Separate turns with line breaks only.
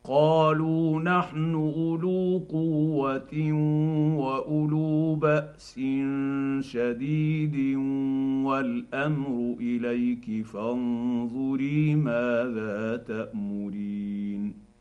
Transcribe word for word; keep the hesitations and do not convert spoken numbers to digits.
قالوا نحن اولو قوه واولو باس شديد والامر اليك فانظري ماذا تامرين